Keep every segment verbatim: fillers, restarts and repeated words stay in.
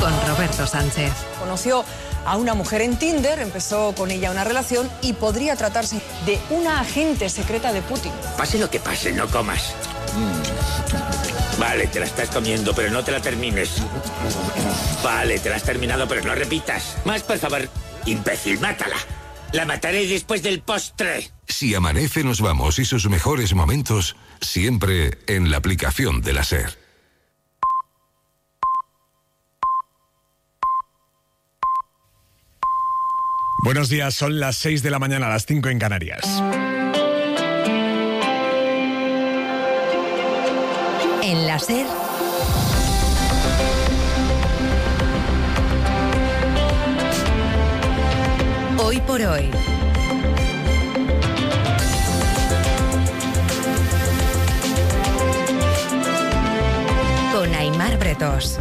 con Roberto Sánchez. Conoció a una mujer en Tinder, empezó con ella una relación y podría tratarse de una agente secreta de Putin. Pase lo que pase, no comas. Mm. Vale, te la estás comiendo, pero no te la termines. Vale, te la has terminado, pero no repitas. Más, por favor, imbécil, mátala. La mataré después del postre. Si amanece, nos vamos y sus mejores momentos siempre en la aplicación de la SER. Buenos días, son las seis de la mañana, las cinco en Canarias. En la SER, Hoy por Hoy. Con Aimar Bretos.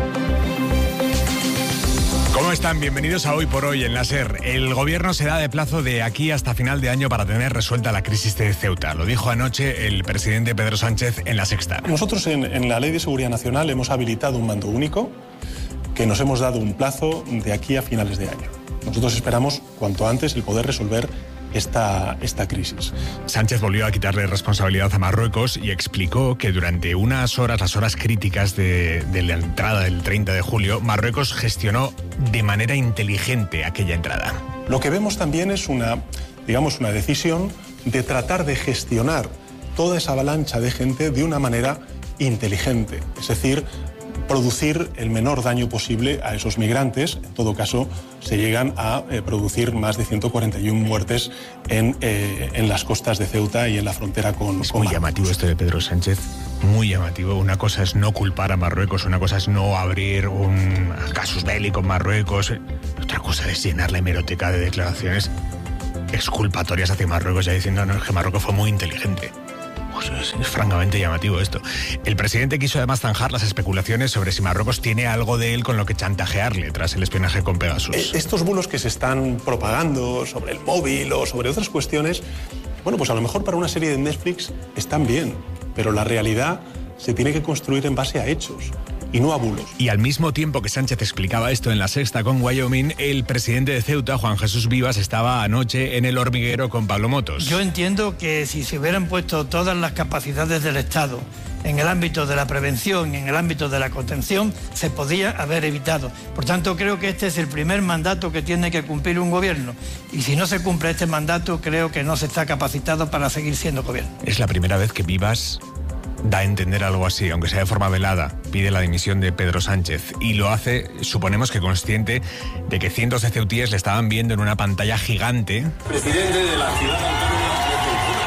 ¿Cómo están? Bienvenidos a Hoy por Hoy en la SER. El gobierno se da de plazo de aquí hasta final de año para tener resuelta la crisis de Ceuta. Lo dijo anoche el presidente Pedro Sánchez en La Sexta. Nosotros en, en la Ley de Seguridad Nacional hemos habilitado un mando único que nos hemos dado un plazo de aquí a finales de año. Nosotros esperamos cuanto antes el poder resolver esta, esta crisis. Sánchez volvió a quitarle responsabilidad a Marruecos y explicó que durante unas horas, las horas críticas de, de la entrada del treinta de julio, Marruecos gestionó de manera inteligente aquella entrada. Lo que vemos también es una, digamos, una decisión de tratar de gestionar toda esa avalancha de gente de una manera inteligente, es decir, producir el menor daño posible a esos migrantes. En todo caso, se llegan a eh, producir más de ciento cuarenta y una muertes en, eh, en las costas de Ceuta y en la frontera con Es con muy Marruecos. llamativo esto de Pedro Sánchez, muy llamativo. Una cosa es no culpar a Marruecos, una cosa es no abrir un casus belli con Marruecos, otra cosa es llenar la hemeroteca de declaraciones exculpatorias hacia Marruecos, ya diciendo no, es que Marruecos fue muy inteligente. Pues es, es francamente llamativo esto. El presidente quiso además zanjar las especulaciones sobre si Marruecos tiene algo de él con lo que chantajearle tras el espionaje con Pegasus. Estos bulos que se están propagando sobre el móvil o sobre otras cuestiones, bueno, pues a lo mejor para una serie de Netflix están bien, pero la realidad se tiene que construir en base a hechos y no a bulos. Y al mismo tiempo que Sánchez explicaba esto en La Sexta con Wyoming, el presidente de Ceuta, Juan Jesús Vivas, estaba anoche en El Hormiguero con Pablo Motos. Yo entiendo que si se hubieran puesto todas las capacidades del Estado en el ámbito de la prevención y en el ámbito de la contención, se podía haber evitado. Por tanto, creo que este es el primer mandato que tiene que cumplir un gobierno. Y si no se cumple este mandato, creo que no se está capacitado para seguir siendo gobierno. Es la primera vez que Vivas da a entender algo así, aunque sea de forma velada. Pide la dimisión de Pedro Sánchez y lo hace, suponemos que consciente de que cientos de ceutíes le estaban viendo en una pantalla gigante. Presidente de la ciudad autónoma de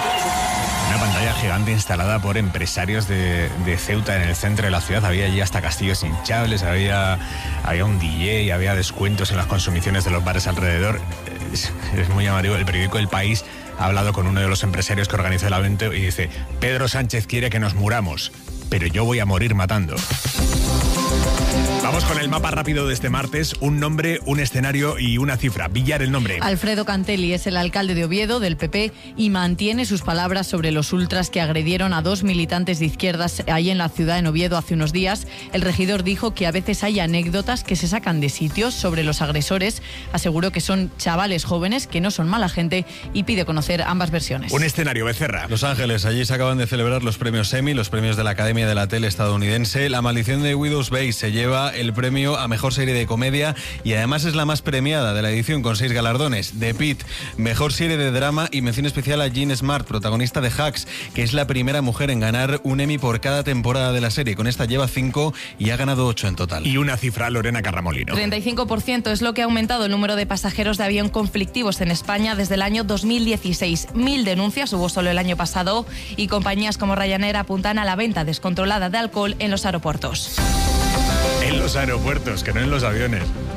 Ceuta. Una pantalla gigante instalada por empresarios de, de Ceuta en el centro de la ciudad. Había allí hasta castillos hinchables, había, había un D J, había descuentos en las consumiciones de los bares alrededor. Es, es muy llamativo. El periódico El País ha hablado con uno de los empresarios que organizó el evento y dice: Pedro Sánchez quiere que nos muramos, pero yo voy a morir matando. Vamos con el mapa rápido de este martes. Un nombre, un escenario y una cifra. Villar, el nombre. Alfredo Cantelli es el alcalde de Oviedo, del P P, y mantiene sus palabras sobre los ultras que agredieron a dos militantes de izquierdas ahí en la ciudad, en Oviedo, hace unos días. El regidor dijo que a veces hay anécdotas que se sacan de sitios sobre los agresores. Aseguró que son chavales jóvenes, que no son mala gente, y pide conocer ambas versiones. Un escenario, Becerra. Los Ángeles, allí se acaban de celebrar los premios Emmy, los premios de la Academia de la Tele estadounidense. La maldición de Widow's Bay se lleva el premio a mejor serie de comedia y además es la más premiada de la edición, con seis galardones. The Pitt, mejor serie de drama, y mención especial a Jean Smart, protagonista de Hacks, que es la primera mujer en ganar un Emmy por cada temporada de la serie. Con esta lleva cinco y ha ganado ocho en total. Y una cifra, Lorena Carramolino. treinta y cinco por ciento es lo que ha aumentado el número de pasajeros de avión conflictivos en España desde el año dos mil dieciséis. Mil denuncias hubo solo el año pasado y compañías como Ryanair apuntan a la venta descontrolada de alcohol en los aeropuertos. En los aeropuertos, que no en los aviones.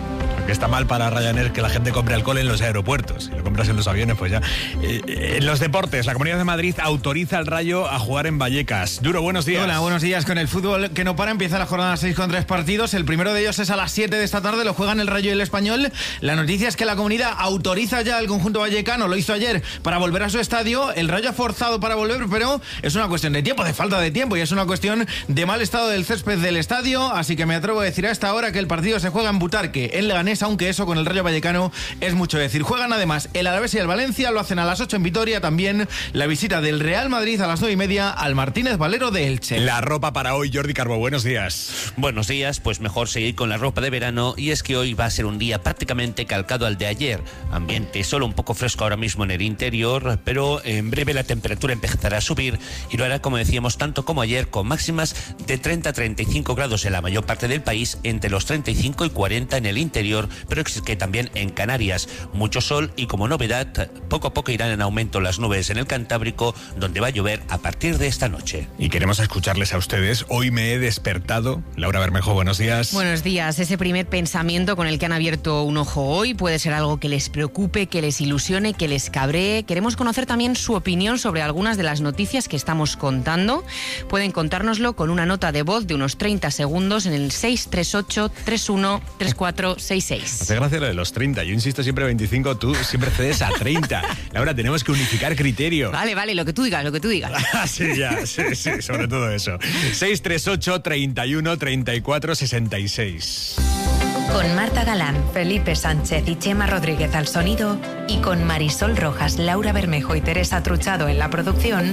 que está mal para Ryanair que la gente compre alcohol en los aeropuertos. Si lo compras en los aviones, pues ya. Eh, eh, en los deportes, la Comunidad de Madrid autoriza al Rayo a jugar en Vallecas. Duro, buenos días. Hola, buenos días. Con el fútbol que no para, empieza la jornada seis con tres partidos. El primero de ellos es a las siete de esta tarde, lo juegan el Rayo y el Español. La noticia es que la Comunidad autoriza ya al conjunto vallecano, lo hizo ayer, para volver a su estadio. El Rayo ha forzado para volver, pero es una cuestión de tiempo, de falta de tiempo, y es una cuestión de mal estado del césped del estadio, así que me atrevo a decir a esta hora que el partido se juega en Butarque, en Leganés, aunque eso con el Rayo Vallecano es mucho decir. Juegan además el Alavés y el Valencia, lo hacen a las ocho en Vitoria, también la visita del Real Madrid a las nueve y media al Martínez Valero de Elche. La ropa para hoy, Jordi Carbo, buenos días. Buenos días, pues mejor seguir con la ropa de verano, y es que hoy va a ser un día prácticamente calcado al de ayer. Ambiente solo un poco fresco ahora mismo en el interior, pero en breve la temperatura empezará a subir y lo hará, como decíamos, tanto como ayer, con máximas de treinta a treinta y cinco grados en la mayor parte del país, entre los treinta y cinco y cuarenta en el interior, pero es que también en Canarias mucho sol, y como novedad, poco a poco irán en aumento las nubes en el Cantábrico, donde va a llover a partir de esta noche. Y queremos escucharles a ustedes. Hoy me he despertado. Laura Bermejo, buenos días. Buenos días. Ese primer pensamiento con el que han abierto un ojo hoy puede ser algo que les preocupe, que les ilusione, que les cabree. Queremos conocer también su opinión sobre algunas de las noticias que estamos contando. Pueden contárnoslo con una nota de voz de unos treinta segundos en el seis tres ocho, tres uno, tres cuatro seis seis. Hace gracia lo de los treinta. Yo insisto siempre veinticinco, tú siempre cedes a treinta. Laura, tenemos que unificar criterio. Vale, vale, lo que tú digas, lo que tú digas. sí, ya, sí, sí, sobre todo eso. seis tres ocho, treinta y uno, treinta y cuatro, sesenta y seis. Con Marta Galán, Felipe Sánchez y Chema Rodríguez al sonido, y con Marisol Rojas, Laura Bermejo y Teresa Truchado en la producción,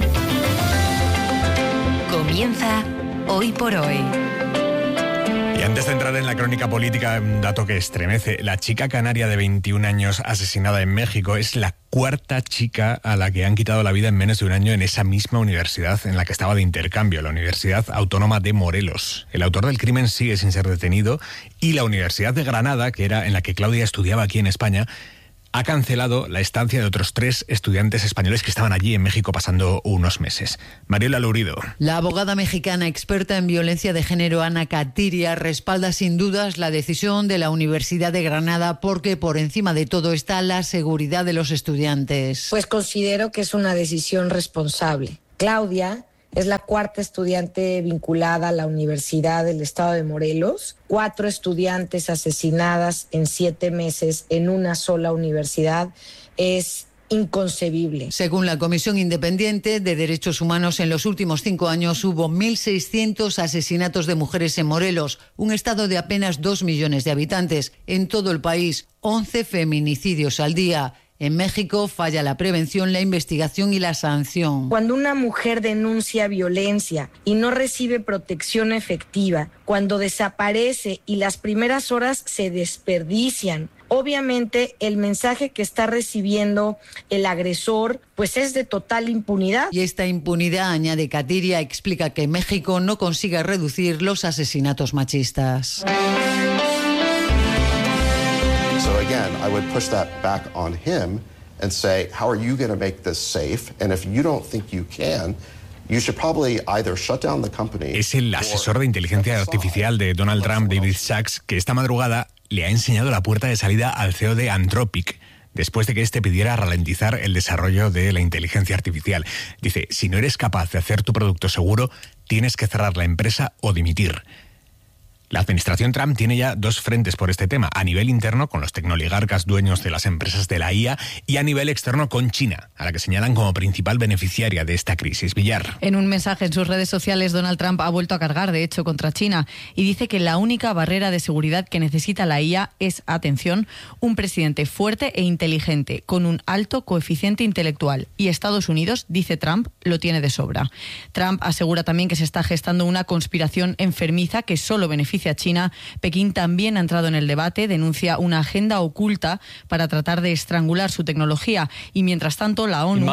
comienza Hoy por Hoy. Y antes de entrar en la crónica política, un dato que estremece. La chica canaria de veintiún años asesinada en México es la cuarta chica a la que han quitado la vida en menos de un año en esa misma universidad en la que estaba de intercambio, la Universidad Autónoma de Morelos. El autor del crimen sigue sin ser detenido, y la Universidad de Granada, que era en la que Claudia estudiaba aquí en España, ha cancelado la estancia de otros tres estudiantes españoles que estaban allí en México pasando unos meses. Mariela Lourido. La abogada mexicana experta en violencia de género, Ana Catiria, respalda sin dudas la decisión de la Universidad de Granada, porque por encima de todo está la seguridad de los estudiantes. Pues considero que es una decisión responsable. Claudia es la cuarta estudiante vinculada a la Universidad del Estado de Morelos. Cuatro estudiantes asesinadas en siete meses en una sola universidad es inconcebible. Según la Comisión Independiente de Derechos Humanos, en los últimos cinco años hubo mil seiscientos asesinatos de mujeres en Morelos, un estado de apenas dos millones de habitantes. En todo el país, once feminicidios al día. En México falla la prevención, la investigación y la sanción. Cuando una mujer denuncia violencia y no recibe protección efectiva, cuando desaparece y las primeras horas se desperdician, obviamente el mensaje que está recibiendo el agresor pues es de total impunidad. Y esta impunidad, añade Catiria, explica que México no consiga reducir los asesinatos machistas. So again, I would push that back on him and say, how are you going to make this safe? And if you don't think you can, you should probably either shut down the company. Es el asesor de inteligencia artificial de Donald Trump, David Sachs, que esta madrugada le ha enseñado la puerta de salida al C E O de Anthropic, después de que este pidiera ralentizar el desarrollo de la inteligencia artificial. Dice, si no eres capaz de hacer tu producto seguro, tienes que cerrar la empresa o dimitir. La administración Trump tiene ya dos frentes por este tema, a nivel interno con los tecnoligarcas dueños de las empresas de la I A y a nivel externo con China, a la que señalan como principal beneficiaria de esta crisis. Villar. En un mensaje en sus redes sociales, Donald Trump ha vuelto a cargar, de hecho, contra China y dice que la única barrera de seguridad que necesita la I A es, atención, un presidente fuerte e inteligente, con un alto coeficiente intelectual. Y Estados Unidos, dice Trump, lo tiene de sobra. Trump asegura también que se está gestando una conspiración enfermiza que solo beneficia a China. Pekín también ha entrado en el debate, denuncia una agenda oculta para tratar de estrangular su tecnología, y mientras tanto la ONU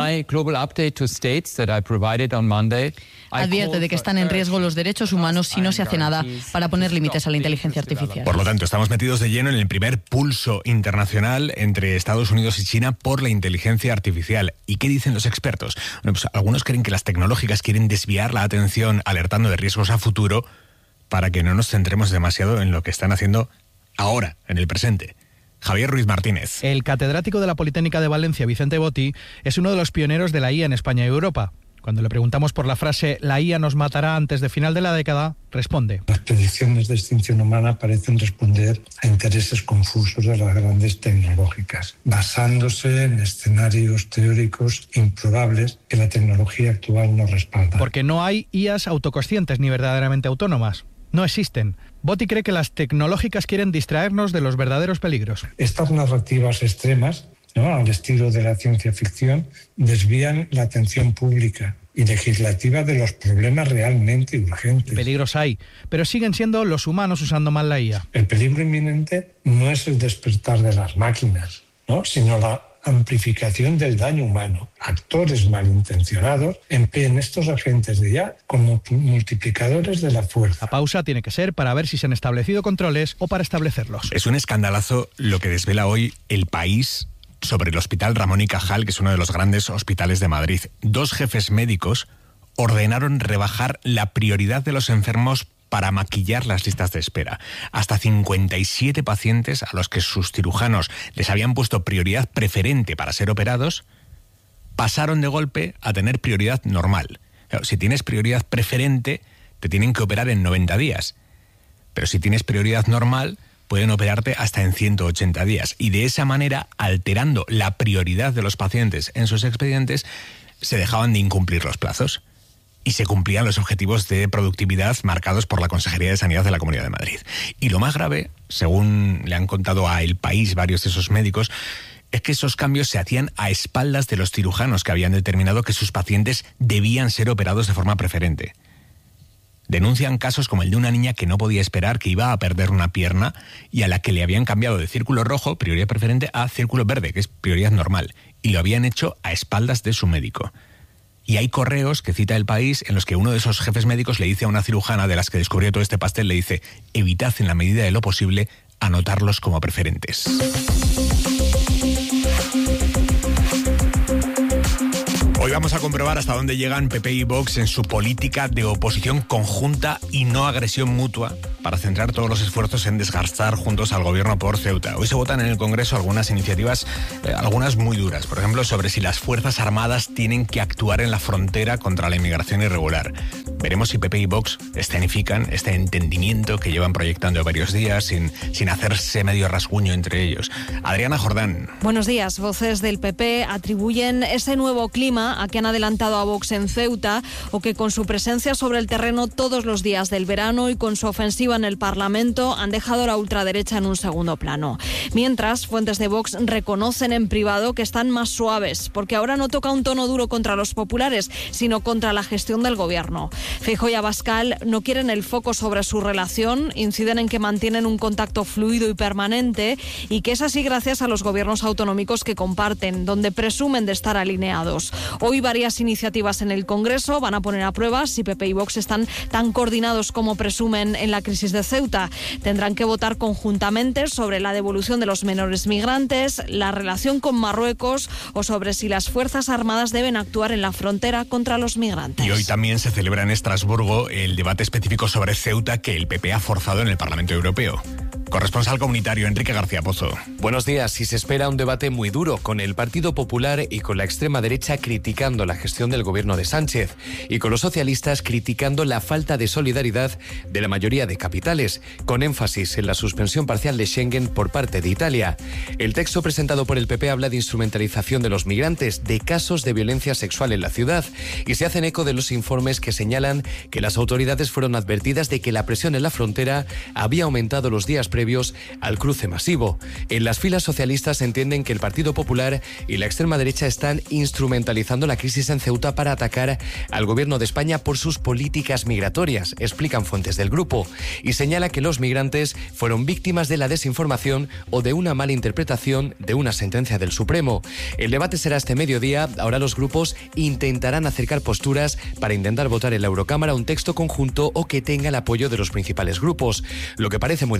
advierte de que están en riesgo los derechos humanos si no se hace nada para poner límites a la inteligencia artificial. Por lo tanto, estamos metidos de lleno en el primer pulso internacional entre Estados Unidos y China por la inteligencia artificial. ¿Y qué dicen los expertos? Bueno, pues algunos creen que las tecnológicas quieren desviar la atención alertando de riesgos a futuro para que no nos centremos demasiado en lo que están haciendo ahora, en el presente. Javier Ruiz Martínez. El catedrático de la Politécnica de Valencia, Vicente Botti, es uno de los pioneros de la I A en España y Europa. Cuando le preguntamos por la frase «la I A nos matará antes de final de la década», responde: Las predicciones de extinción humana parecen responder a intereses confusos de las grandes tecnológicas, basándose en escenarios teóricos improbables que la tecnología actual no respalda. Porque no hay I As autoconscientes ni verdaderamente autónomas. No existen. Botti cree que las tecnológicas quieren distraernos de los verdaderos peligros. Estas narrativas extremas, ¿no?, al estilo de la ciencia ficción, desvían la atención pública y legislativa de los problemas realmente urgentes. Peligros hay, pero siguen siendo los humanos usando mal la I A. El peligro inminente no es el despertar de las máquinas, ¿no?, sino la amplificación del daño humano. Actores malintencionados emplean estos agentes de I A como multiplicadores de la fuerza. La pausa tiene que ser para ver si se han establecido controles o para establecerlos. Es un escandalazo lo que desvela hoy El País sobre el Hospital Ramón y Cajal, que es uno de los grandes hospitales de Madrid. Dos jefes médicos ordenaron rebajar la prioridad de los enfermos para maquillar las listas de espera. Hasta cincuenta y siete pacientes a los que sus cirujanos les habían puesto prioridad preferente para ser operados, pasaron de golpe a tener prioridad normal. Claro, si tienes prioridad preferente, te tienen que operar en noventa días. Pero si tienes prioridad normal, pueden operarte hasta en ciento ochenta días. Y de esa manera, alterando la prioridad de los pacientes en sus expedientes, se dejaban de incumplir los plazos y se cumplían los objetivos de productividad marcados por la Consejería de Sanidad de la Comunidad de Madrid. Y lo más grave, según le han contado a El País varios de esos médicos, es que esos cambios se hacían a espaldas de los cirujanos que habían determinado que sus pacientes debían ser operados de forma preferente. Denuncian casos como el de una niña que no podía esperar, que iba a perder una pierna y a la que le habían cambiado de círculo rojo, prioridad preferente, a círculo verde, que es prioridad normal, y lo habían hecho a espaldas de su médico. Y hay correos que cita El País en los que uno de esos jefes médicos le dice a una cirujana de las que descubrió todo este pastel, le dice: evitad en la medida de lo posible anotarlos como preferentes. Hoy vamos a comprobar hasta dónde llegan P P y Vox en su política de oposición conjunta y no agresión mutua para centrar todos los esfuerzos en desgastar juntos al gobierno por Ceuta. Hoy se votan en el Congreso algunas iniciativas, eh, algunas muy duras, por ejemplo, sobre si las Fuerzas Armadas tienen que actuar en la frontera contra la inmigración irregular. Veremos si P P y Vox escenifican este entendimiento que llevan proyectando varios días sin, sin hacerse medio rasguño entre ellos. Adriana Jordán. Buenos días. Voces del P P atribuyen ese nuevo clima a que han adelantado a Vox en Ceuta o que con su presencia sobre el terreno todos los días del verano y con su ofensiva en el Parlamento han dejado a la ultraderecha en un segundo plano. Mientras, fuentes de Vox reconocen en privado que están más suaves porque ahora no toca un tono duro contra los populares, sino contra la gestión del gobierno. Feijóo y Abascal no quieren el foco sobre su relación, inciden en que mantienen un contacto fluido y permanente y que es así gracias a los gobiernos autonómicos que comparten, donde presumen de estar alineados. Hoy varias iniciativas en el Congreso van a poner a prueba si P P y Vox están tan coordinados como presumen en la crisis de Ceuta. Tendrán que votar conjuntamente sobre la devolución de los menores migrantes, la relación con Marruecos o sobre si las Fuerzas Armadas deben actuar en la frontera contra los migrantes. Y hoy también se celebra en Estrasburgo el debate específico sobre Ceuta que el P P ha forzado en el Parlamento Europeo. Corresponsal comunitario Enrique García Pozo. Buenos días. Y se espera un debate muy duro con el Partido Popular y con la extrema derecha criticando la gestión del gobierno de Sánchez y con los socialistas criticando la falta de solidaridad de la mayoría de capitales, con énfasis en la suspensión parcial de Schengen por parte de Italia. El texto presentado por el P P habla de instrumentalización de los migrantes, de casos de violencia sexual en la ciudad y se hacen eco de los informes que señalan que las autoridades fueron advertidas de que la presión en la frontera había aumentado los días previos previos al cruce masivo. En las filas socialistas entienden que el Partido Popular y la extrema derecha están instrumentalizando la crisis en Ceuta para atacar al gobierno de España por sus políticas migratorias, explican fuentes del grupo, y señala que los migrantes fueron víctimas de la desinformación o de una mala interpretación de una sentencia del Supremo. El debate será este mediodía. Ahora los grupos intentarán acercar posturas para intentar votar en la Eurocámara un texto conjunto o que tenga el apoyo de los principales grupos, lo que parece muy difícil.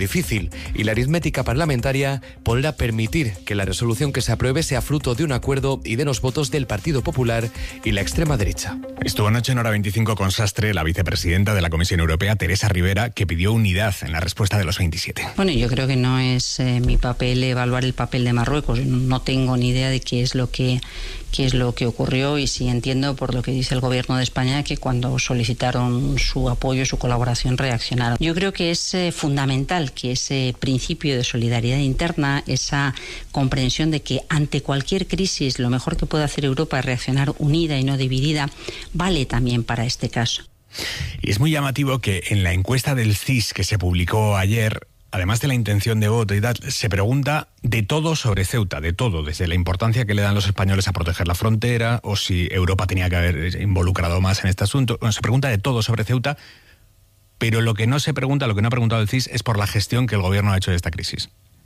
y la aritmética parlamentaria podrá permitir que la resolución que se apruebe sea fruto de un acuerdo y de los votos del Partido Popular y la extrema derecha. Estuvo anoche en Hora veinticinco con Sastre, la vicepresidenta de la Comisión Europea, Teresa Rivera, que pidió unidad en la respuesta de los veintisiete. Bueno, yo creo que no es eh, mi papel evaluar el papel de Marruecos. No tengo ni idea de qué es lo que qué es lo que ocurrió, y sí entiendo por lo que dice el Gobierno de España que cuando solicitaron su apoyo, su colaboración, reaccionaron. Yo creo que es eh, fundamental que ese principio de solidaridad interna, esa comprensión de que ante cualquier crisis lo mejor que puede hacer Europa es reaccionar unida y no dividida, vale también para este caso. Y es muy llamativo que en la encuesta del C I S que se publicó ayer, además de la intención de voto y tal, se pregunta de todo sobre Ceuta, de todo, desde la importancia que le dan los españoles a proteger la frontera, o si Europa tenía que haber involucrado más en este asunto. Bueno, se pregunta de todo sobre Ceuta, pero lo que no se pregunta, lo que no ha preguntado el C I S es por la gestión que el gobierno ha hecho de esta crisis.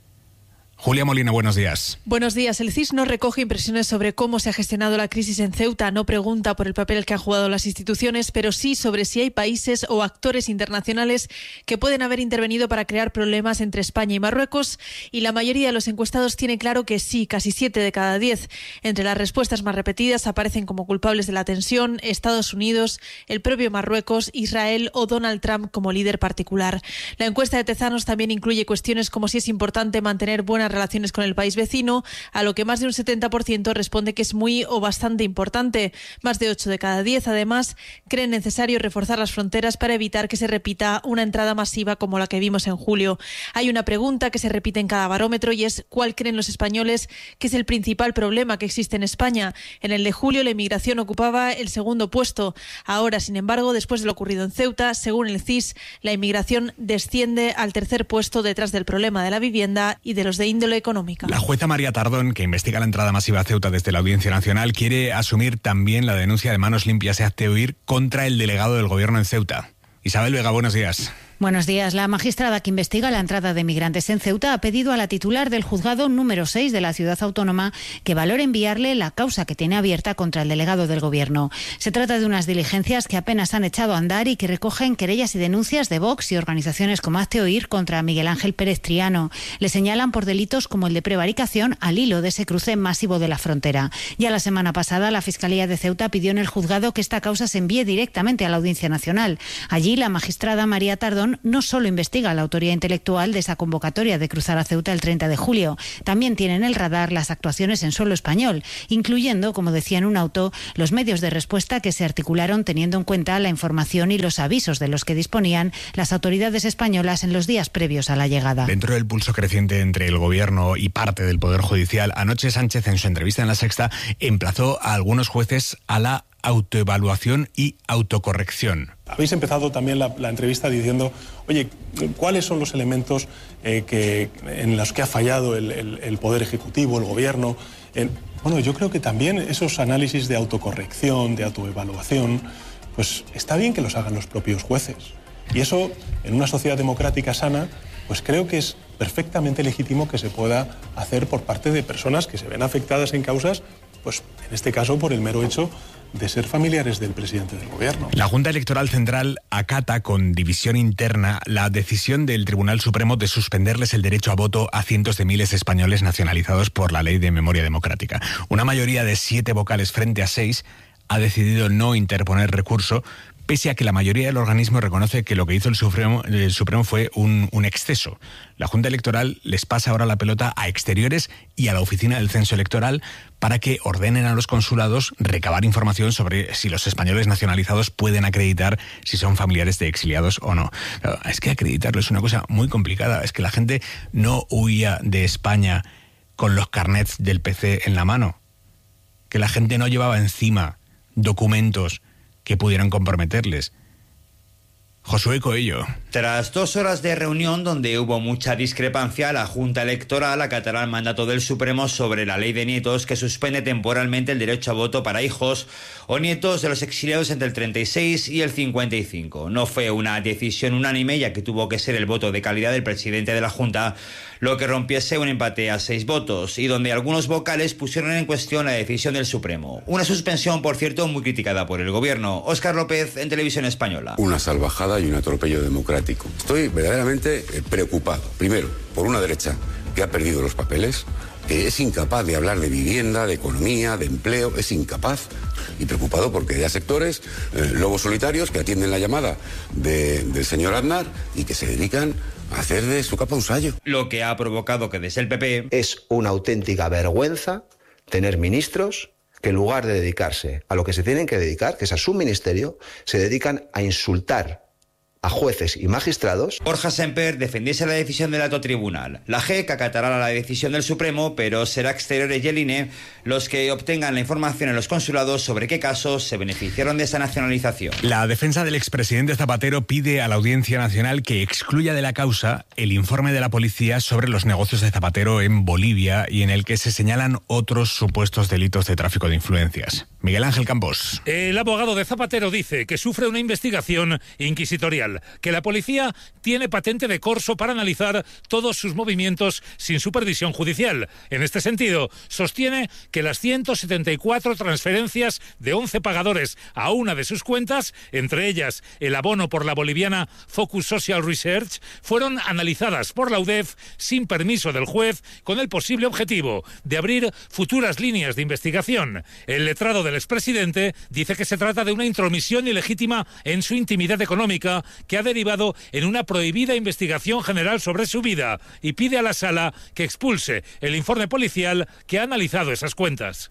Julia Molina, buenos días. Buenos días. El C I S no recoge impresiones sobre cómo se ha gestionado la crisis en Ceuta, no pregunta por el papel que han jugado las instituciones, pero sí sobre si hay países o actores internacionales que pueden haber intervenido para crear problemas entre España y Marruecos, y la mayoría de los encuestados tiene claro que sí, casi siete de cada diez. Entre las respuestas más repetidas aparecen como culpables de la tensión Estados Unidos, el propio Marruecos, Israel o Donald Trump como líder particular. La encuesta de Tezanos también incluye cuestiones como si es importante mantener buenas relaciones con el país vecino, a lo que más de un setenta por ciento responde que es muy o bastante importante. Más de ocho de cada diez, además, creen necesario reforzar las fronteras para evitar que se repita una entrada masiva como la que vimos en julio. Hay una pregunta que se repite en cada barómetro y es ¿cuál creen los españoles que es el principal problema que existe en España? En el de julio la inmigración ocupaba el segundo puesto. Ahora, sin embargo, después de lo ocurrido en Ceuta, según el C I S, la inmigración desciende al tercer puesto detrás del problema de la vivienda y de los de índole económica. La jueza María Tardón, que investiga la entrada masiva a Ceuta desde la Audiencia Nacional, quiere asumir también la denuncia de Manos Limpias y Hazte Oír contra el delegado del gobierno en Ceuta. Isabel Vega, buenos días. Buenos días. La magistrada que investiga la entrada de migrantes en Ceuta ha pedido a la titular del juzgado número seis de la ciudad autónoma que valore enviarle la causa que tiene abierta contra el delegado del gobierno. Se trata de unas diligencias que apenas han echado a andar y que recogen querellas y denuncias de Vox y organizaciones como Hazte Oír contra Miguel Ángel Pérez Triano. Le señalan por delitos como el de prevaricación al hilo de ese cruce masivo de la frontera. Ya la semana pasada la Fiscalía de Ceuta pidió en el juzgado que esta causa se envíe directamente a la Audiencia Nacional. Allí la magistrada María Tardón no solo investiga la autoría intelectual de esa convocatoria de cruzar a Ceuta el treinta de julio, también tiene en el radar las actuaciones en suelo español, incluyendo, como decía en un auto, los medios de respuesta que se articularon teniendo en cuenta la información y los avisos de los que disponían las autoridades españolas en los días previos a la llegada. Dentro del pulso creciente entre el gobierno y parte del Poder Judicial, anoche Sánchez, en su entrevista en La Sexta, emplazó a algunos jueces a la autoevaluación y autocorrección. Habéis empezado también la, la entrevista diciendo, oye, ¿cuáles son los elementos eh, que, en los que ha fallado el, el, el Poder Ejecutivo, el Gobierno? En, bueno, yo creo que también esos análisis de autocorrección, de autoevaluación, pues está bien que los hagan los propios jueces. Y eso, en una sociedad democrática sana, pues creo que es perfectamente legítimo que se pueda hacer por parte de personas que se ven afectadas en causas, pues en este caso por el mero hecho de ser familiares del presidente del gobierno. La Junta Electoral Central acata con división interna la decisión del Tribunal Supremo de suspenderles el derecho a voto a cientos de miles de españoles nacionalizados por la Ley de Memoria Democrática. Una mayoría de siete vocales frente a seis ha decidido no interponer recurso, pese a que la mayoría del organismo reconoce que lo que hizo el Supremo, el Supremo fue un, un exceso. La Junta Electoral les pasa ahora la pelota a Exteriores y a la Oficina del Censo Electoral para que ordenen a los consulados recabar información sobre si los españoles nacionalizados pueden acreditar si son familiares de exiliados o no. Claro, es que acreditarlo es una cosa muy complicada. Es que la gente no huía de España con los carnets del P C en la mano. Que la gente no llevaba encima documentos que pudieran comprometerles. Josué Coello. Tras dos horas de reunión donde hubo mucha discrepancia, la Junta Electoral acatará el mandato del Supremo sobre la ley de nietos que suspende temporalmente el derecho a voto para hijos o nietos de los exiliados entre el treinta y seis y el cincuenta y cinco. No fue una decisión unánime, ya que tuvo que ser el voto de calidad del presidente de la Junta lo que rompiese un empate a seis votos y donde algunos vocales pusieron en cuestión la decisión del Supremo. Una suspensión, por cierto, muy criticada por el gobierno. Óscar López, en Televisión Española. Una salvajada y un atropello democrático. Estoy verdaderamente preocupado, primero, por una derecha que ha perdido los papeles, que es incapaz de hablar de vivienda, de economía, de empleo, es incapaz, y preocupado porque haya sectores, eh, lobos solitarios, que atienden la llamada de, del señor Aznar y que se dedican a hacer de su capa un sayo. Lo que ha provocado que desde el P P... Es una auténtica vergüenza tener ministros que en lugar de dedicarse a lo que se tienen que dedicar, que es a su ministerio, se dedican a insultar a jueces y magistrados. Borja Semper defendiese la decisión del alto tribunal. La J E C acatará la decisión del Supremo, pero será Exteriores y el I N E los que obtengan la información en los consulados sobre qué casos se beneficiaron de esa nacionalización. La defensa del expresidente Zapatero pide a la Audiencia Nacional que excluya de la causa el informe de la policía sobre los negocios de Zapatero en Bolivia y en el que se señalan otros supuestos delitos de tráfico de influencias. Miguel Ángel Campos. El abogado de Zapatero dice que sufre una investigación inquisitorial, que la policía tiene patente de corso para analizar todos sus movimientos sin supervisión judicial. En este sentido, sostiene que las ciento setenta y cuatro transferencias de once pagadores a una de sus cuentas, entre ellas el abono por la boliviana Focus Social Research, fueron analizadas por la U D E F sin permiso del juez, con el posible objetivo de abrir futuras líneas de investigación. El letrado del expresidente dice que se trata de una intromisión ilegítima en su intimidad económica que ha derivado en una prohibida investigación general sobre su vida, y pide a la Sala que expulse el informe policial que ha analizado esas cuentas.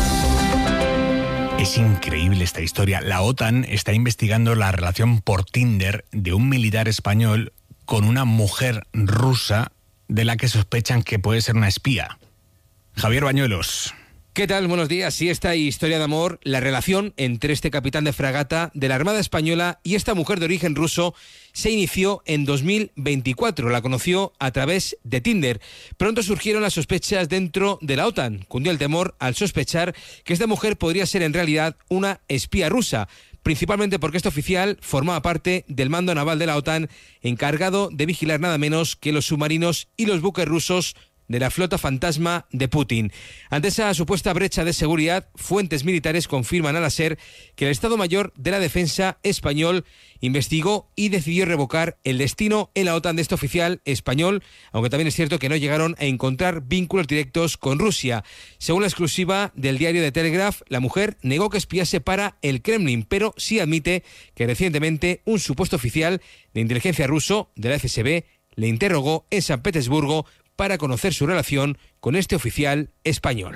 Es increíble esta historia. La OTAN está investigando la relación por Tinder de un militar español con una mujer rusa de la que sospechan que puede ser una espía. Javier Bañuelos. ¿Qué tal? Buenos días. Sí, esta historia de amor, la relación entre este capitán de fragata de la Armada Española y esta mujer de origen ruso se inició en dos mil veinticuatro. La conoció a través de Tinder. Pronto surgieron las sospechas dentro de la OTAN. Cundió el temor al sospechar que esta mujer podría ser en realidad una espía rusa, principalmente porque este oficial formaba parte del mando naval de la OTAN, encargado de vigilar nada menos que los submarinos y los buques rusos de la flota fantasma de Putin. Ante esa supuesta brecha de seguridad, fuentes militares confirman a la SER que el Estado Mayor de la Defensa español investigó y decidió revocar el destino en la OTAN de este oficial español, aunque también es cierto que no llegaron a encontrar vínculos directos con Rusia. Según la exclusiva del diario The Telegraph, la mujer negó que espiase para el Kremlin, pero sí admite que recientemente un supuesto oficial de inteligencia ruso de la F S B le interrogó en San Petersburgo para conocer su relación con este oficial español.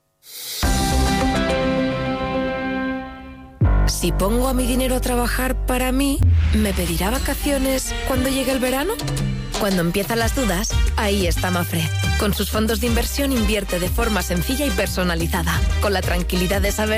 Si pongo a mi dinero a trabajar para mí, ¿me pedirá vacaciones cuando llegue el verano? Cuando empiezan las dudas, ahí está Mafre. Con sus fondos de inversión invierte de forma sencilla y personalizada, con la tranquilidad de saber